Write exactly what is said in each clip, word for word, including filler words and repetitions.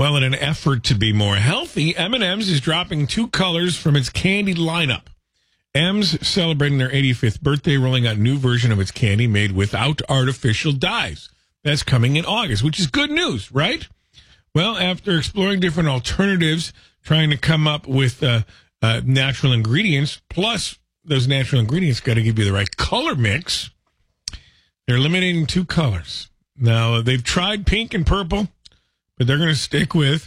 Well, in an effort to be more healthy, M and M's is dropping two colors from its candy lineup. M's celebrating their eighty-fifth birthday, rolling out a new version of its candy made without artificial dyes. That's coming in August, which is good news, right? Well, after exploring different alternatives, trying to come up with uh, uh, natural ingredients, plus those natural ingredients got to give you the right color mix, they're eliminating two colors. Now, they've tried pink and purple, but they're going to stick with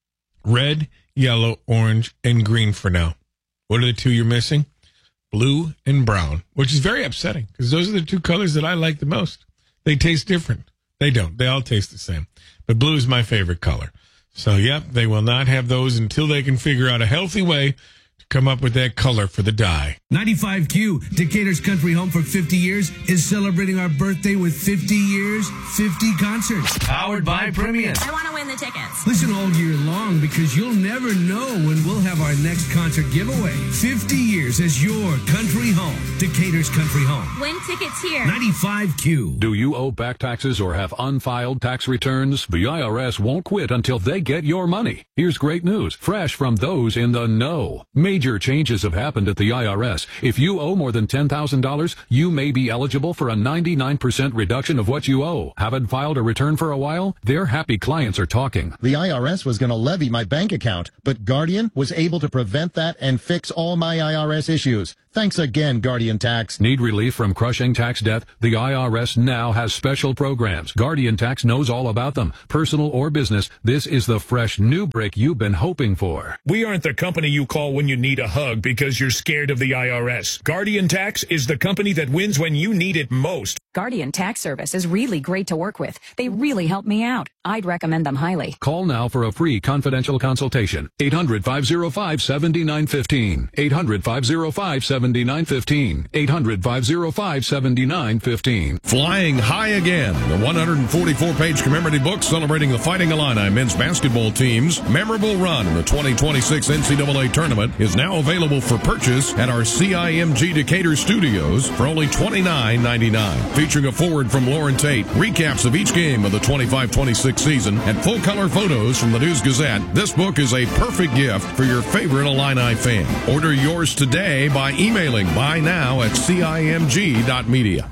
red, yellow, orange, and green for now. What are the two you're missing? Blue and brown, which is very upsetting because those are the two colors that I like the most. They taste different. They don't. They all taste the same. But blue is my favorite color. So, yep, they will not have those until they can figure out a healthy way to come up with that color for the dye. ninety-five Q, Decatur's country home for fifty years, is celebrating our birthday with fifty years, fifty concerts. Powered by Premium. I want to win the tickets. Listen all year long because you'll never know when we'll have our next concert giveaway. fifty years as your country home. Decatur's country home. Win tickets here. ninety-five Q. Do you owe back taxes or have unfiled tax returns? The I R S won't quit until they get your money. Here's great news, fresh from those in the know. Major changes have happened at the I R S. If you owe more than ten thousand dollars, you may be eligible for a ninety-nine percent reduction of what you owe. Haven't filed a return for a while? Their happy clients are talking. The I R S was going to levy my bank account, but Guardian was able to prevent that and fix all my I R S issues. Thanks again, Guardian Tax. Need relief from crushing tax debt? The I R S now has special programs. Guardian Tax knows all about them. Personal or business, this is the fresh new break you've been hoping for. We aren't the company you call when you need a hug because you're scared of the I R S. Guardian Tax is the company that wins when you need it most. Guardian Tax Service is really great to work with. They really help me out. I'd recommend them highly. Call now for a free confidential consultation. eight hundred, five oh five, seven nine one five. eight hundred, five oh five, seven nine one five. eight hundred, five oh five, seven nine one five. Flying High Again, the one hundred forty-four page commemorative book celebrating the Fighting Illini men's basketball team's memorable run in the twenty twenty-six N C double A tournament, is now available for purchase at our C I M G Decatur studios for only twenty-nine ninety-nine. Featuring a foreword from Lauren Tate, recaps of each game of the twenty-five twenty-six season, and full-color photos from the News Gazette, this book is a perfect gift for your favorite Illini fan. Order yours today by emailing buy now at C I M G dot media.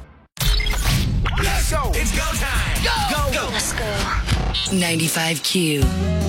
Let's go. It's go time. Go. Go. Go. Let's go. ninety-five Q.